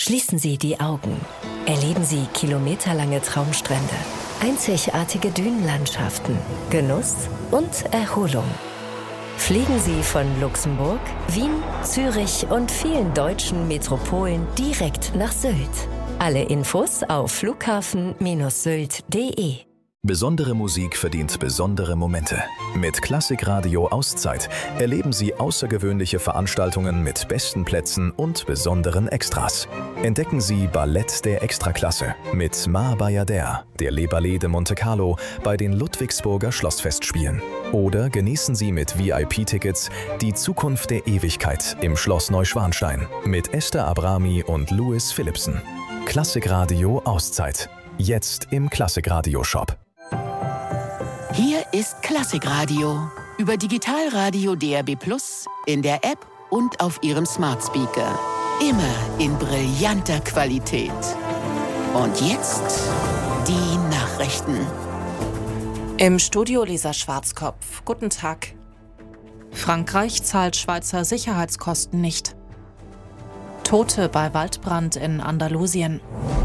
Schließen Sie die Augen. Erleben Sie kilometerlange Traumstrände, einzigartige Dünenlandschaften, Genuss und Erholung. Fliegen Sie von Luxemburg, Wien, Zürich und vielen deutschen Metropolen direkt nach Sylt. Alle Infos auf flughafen-sylt.de. Besondere Musik verdient besondere Momente. Mit Klassikradio Auszeit erleben Sie außergewöhnliche Veranstaltungen mit besten Plätzen und besonderen Extras. Entdecken Sie Ballett der Extraklasse mit Ma Bayadère, der Les Ballets de Monte Carlo bei den Ludwigsburger Schlossfestspielen. Oder genießen Sie mit VIP-Tickets die Zukunft der Ewigkeit im Schloss Neuschwanstein mit Esther Abrami und Louis Philipsen. Klassikradio Auszeit. Jetzt im Klassikradio-Shop. Hier ist Klassikradio über Digitalradio DAB+, in der App und auf Ihrem Smart Speaker. Immer in brillanter Qualität. Und jetzt die Nachrichten. Im Studio Lisa Schwarzkopf. Guten Tag. Frankreich zahlt Schweizer Sicherheitskosten nicht. Tote bei Waldbrand in Andalusien.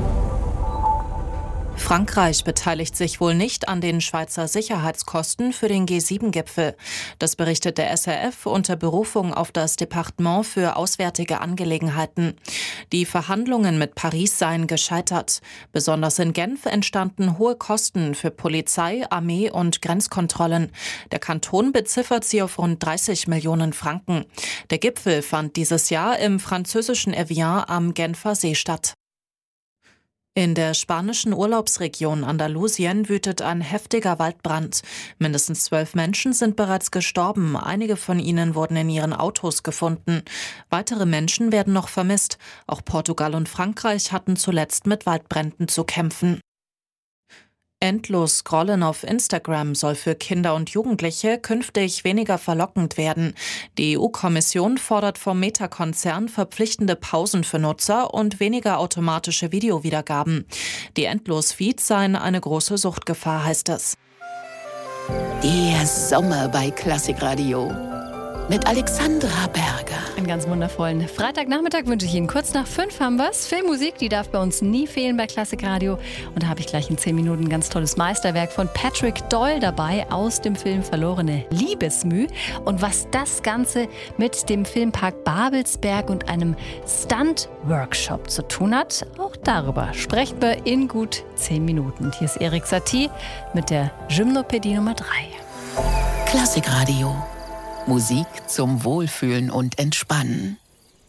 Frankreich beteiligt sich wohl nicht an den Schweizer Sicherheitskosten für den G7-Gipfel. Das berichtet der SRF unter Berufung auf das Departement für Auswärtige Angelegenheiten. Die Verhandlungen mit Paris seien gescheitert. Besonders in Genf entstanden hohe Kosten für Polizei, Armee und Grenzkontrollen. Der Kanton beziffert sie auf rund 30 Millionen Franken. Der Gipfel fand dieses Jahr im französischen Evian am Genfer See statt. In der spanischen Urlaubsregion Andalusien wütet ein heftiger Waldbrand. Mindestens 12 Menschen sind bereits gestorben. Einige von ihnen wurden in ihren Autos gefunden. Weitere Menschen werden noch vermisst. Auch Portugal und Frankreich hatten zuletzt mit Waldbränden zu kämpfen. Endlos Scrollen auf Instagram soll für Kinder und Jugendliche künftig weniger verlockend werden. Die EU-Kommission fordert vom Meta-Konzern verpflichtende Pausen für Nutzer und weniger automatische Videowiedergaben. Die Endlos-Feeds seien eine große Suchtgefahr, heißt es. Der Sommer bei Klassikradio mit Alexandra Berger. Einen ganz wundervollen Freitagnachmittag wünsche ich Ihnen. Kurz nach 5 haben wir es. Filmmusik, die darf bei uns nie fehlen bei Klassikradio. Und da habe ich gleich in 10 Minuten ein ganz tolles Meisterwerk von Patrick Doyle dabei aus dem Film Verlorene Liebesmüh. Und was das Ganze mit dem Filmpark Babelsberg und einem Stunt-Workshop zu tun hat, auch darüber sprechen wir in gut 10 Minuten. Und hier ist Erik Satie mit der Gymnopädie Nummer 3. Klassikradio. Musik zum Wohlfühlen und Entspannen.